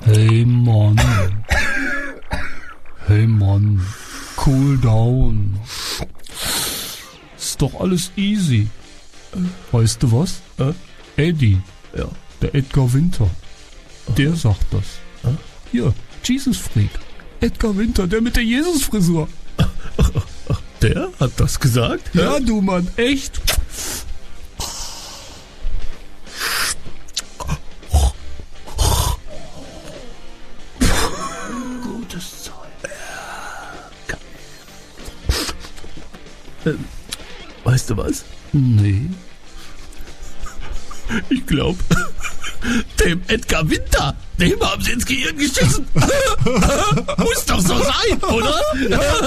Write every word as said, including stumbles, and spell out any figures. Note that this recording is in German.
Hey Mann. Hey Mann. Cool down. Ist doch alles easy. Weißt du was? Äh? Eddie. Ja. Der Edgar Winter. Der sagt das. Äh? Hier, Jesus Freak. Edgar Winter, der mit der Jesus-Frisur. Der hat das gesagt? Ja, du Mann, echt. Gutes Zeug. Ähm, weißt du was? Nee. Ich glaube, dem Edgar Winter, dem haben sie ins Gehirn geschissen. Muss doch so sein, oder?